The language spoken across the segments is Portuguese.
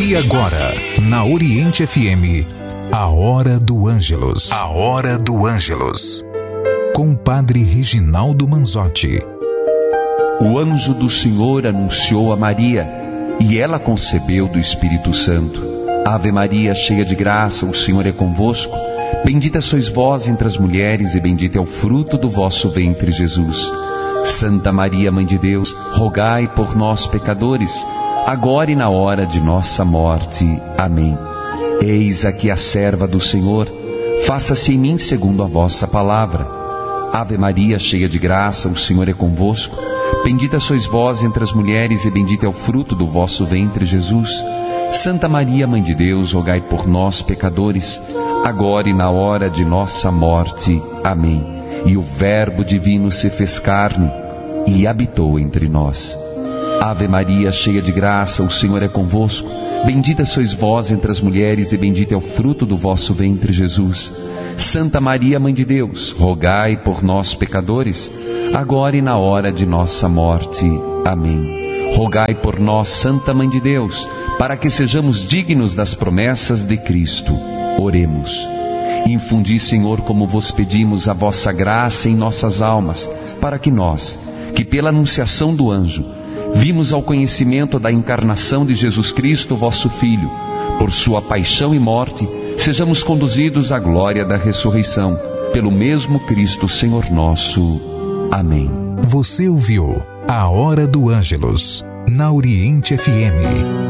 E agora, na Oriente FM, a Hora do Ângelus. A Hora do Ângelus. Com o Padre Reginaldo Manzotti. O anjo do Senhor anunciou a Maria, e ela concebeu do Espírito Santo. Ave Maria, cheia de graça, o Senhor é convosco. Bendita sois vós entre as mulheres, e bendito é o fruto do vosso ventre, Jesus. Santa Maria, Mãe de Deus, rogai por nós, pecadores, agora e na hora de nossa morte. Amém. Eis aqui a serva do Senhor, faça-se em mim segundo a vossa palavra. Ave Maria, cheia de graça, o Senhor é convosco. Bendita sois vós entre as mulheres, e bendito é o fruto do vosso ventre, Jesus. Santa Maria, Mãe de Deus, rogai por nós, pecadores, agora e na hora de nossa morte. Amém. E o Verbo divino se fez carne e habitou entre nós. Ave Maria, cheia de graça, o Senhor é convosco. Bendita sois vós entre as mulheres, e bendito é o fruto do vosso ventre, Jesus. Santa Maria, Mãe de Deus, rogai por nós, pecadores, agora e na hora de nossa morte. Amém. Rogai por nós, Santa Mãe de Deus, para que sejamos dignos das promessas de Cristo. Oremos. Infundi, Senhor, como vos pedimos, a vossa graça em nossas almas, para que nós, que pela anunciação do anjo, vimos ao conhecimento da encarnação de Jesus Cristo, vosso Filho, por sua paixão e morte, sejamos conduzidos à glória da ressurreição, pelo mesmo Cristo, Senhor nosso. Amém. Você ouviu a Hora do Ângelus, na Oriente FM.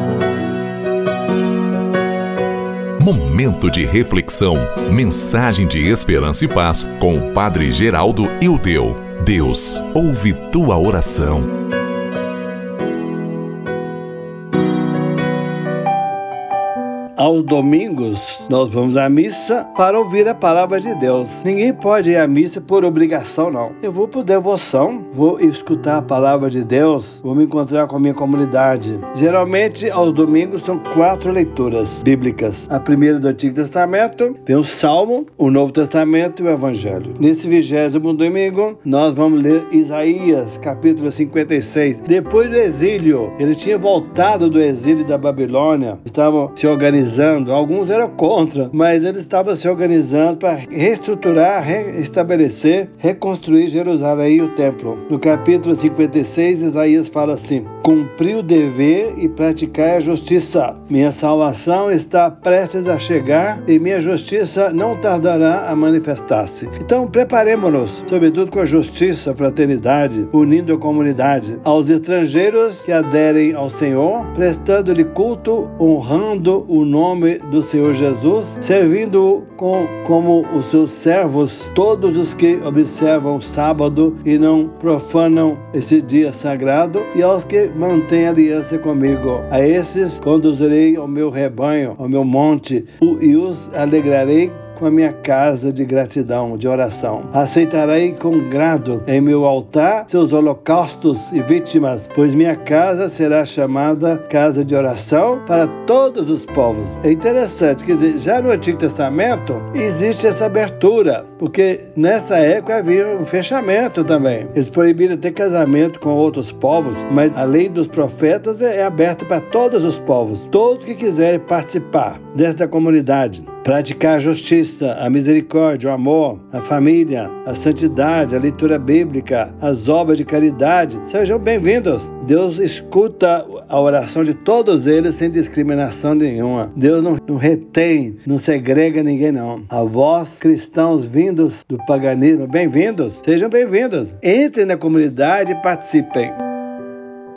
Momento de reflexão, mensagem de esperança e paz com o Padre Geraldo Ildeu. Deus ouve tua oração. Aos domingos, nós vamos à missa para ouvir a palavra de Deus. Ninguém pode ir à missa por obrigação, não. Eu vou por devoção, vou escutar a palavra de Deus, vou me encontrar com a minha comunidade. Geralmente, aos domingos, são 4 leituras bíblicas. A primeira do Antigo Testamento, vem o Salmo, o Novo Testamento e o Evangelho. Nesse 20º domingo, nós vamos ler Isaías, capítulo 56. Depois do exílio, ele tinha voltado do exílio da Babilônia, estavam se organizando. Alguns eram contra, mas eles estavam se organizando para reestruturar, restabelecer, reconstruir Jerusalém e o templo. No capítulo 56, Isaías fala assim: cumpri o dever e praticar a justiça. Minha salvação está prestes a chegar e minha justiça não tardará a manifestar-se. Então, preparemos-nos, sobretudo com a justiça, a fraternidade, unindo a comunidade, aos estrangeiros que aderem ao Senhor, prestando-lhe culto, honrando o nome do Senhor Jesus, servindo-o como os seus servos, todos os que observam o sábado e não profanam esse dia sagrado, e aos que mantêm aliança comigo. A esses conduzirei ao meu rebanho, ao meu monte, e os alegrarei com a minha casa de gratidão, de oração. Aceitarei com grado em meu altar seus holocaustos e vítimas, pois minha casa será chamada casa de oração para todos os povos. É interessante, quer dizer, já no Antigo Testamento existe essa abertura, porque nessa época havia um fechamento também. Eles proibiram ter casamento com outros povos, mas a lei dos profetas é aberta para todos os povos, todos que quiserem participar desta comunidade, praticar a justiça, a misericórdia, o amor, a família, a santidade, a leitura bíblica, as obras de caridade, sejam bem-vindos. Deus escuta a oração de todos eles sem discriminação nenhuma. Deus não retém, não segrega ninguém, não. A vós, cristãos vindos do paganismo, bem-vindos, sejam bem-vindos. Entrem na comunidade e participem.